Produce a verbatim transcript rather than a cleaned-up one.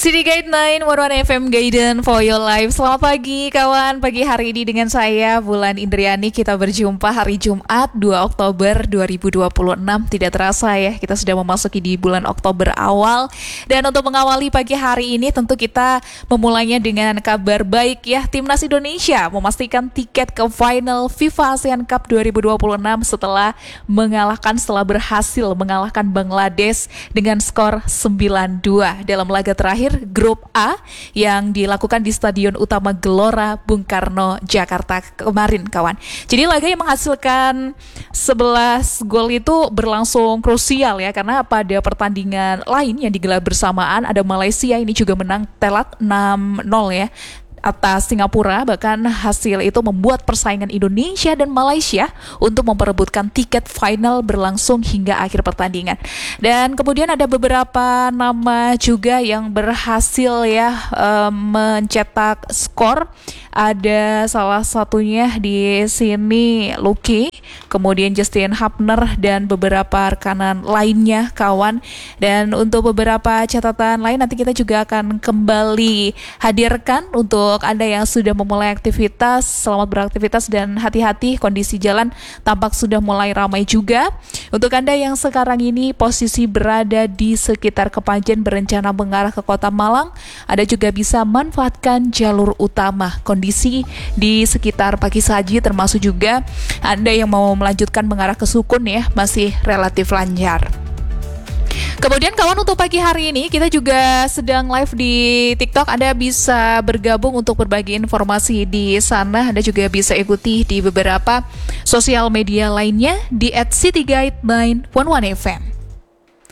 City Guide sembilan puluh satu F M Guidance for your life. Selamat pagi kawan. Pagi hari ini dengan saya Bulan Indriani. Kita berjumpa hari Jumat dua Oktober dua ribu dua puluh enam. Tidak terasa ya, kita sudah memasuki di bulan Oktober awal. Dan untuk mengawali pagi hari ini tentu kita memulainya dengan kabar baik ya. Timnas Indonesia memastikan tiket ke final FIFA ASEAN Cup dua ribu dua puluh enam setelah mengalahkan setelah berhasil mengalahkan Bangladesh dengan skor sembilan dua dalam laga terakhir Grup A yang dilakukan di Stadion Utama Gelora Bung Karno, Jakarta kemarin kawan. Jadi laga yang menghasilkan sebelas gol itu berlangsung krusial ya, karena pada pertandingan lain yang digelar bersamaan ada Malaysia ini juga menang telak enam nol ya atas Singapura. Bahkan hasil itu membuat persaingan Indonesia dan Malaysia untuk memperebutkan tiket final berlangsung hingga akhir pertandingan. Dan kemudian ada beberapa nama juga yang berhasil ya um, mencetak skor. Ada salah satunya di sini Lucky, kemudian Justin Hapner dan beberapa rekanan lainnya kawan. Dan untuk beberapa catatan lain nanti kita juga akan kembali hadirkan untuk Anda yang sudah memulai aktivitas. Selamat beraktivitas dan hati-hati, kondisi jalan tampak sudah mulai ramai juga. Untuk Anda yang sekarang ini posisi berada di sekitar Kepanjen berencana mengarah ke Kota Malang, Anda juga bisa manfaatkan jalur utama. Kondisi di sekitar Pakisaji termasuk juga Anda yang mau melanjutkan mengarah ke Sukun ya, masih relatif lancar. Kemudian kawan, untuk pagi hari ini kita juga sedang live di TikTok. Anda bisa bergabung untuk berbagi informasi di sana. Anda juga bisa ikuti di beberapa sosial media lainnya di at City Guide sembilan puluh satu F M.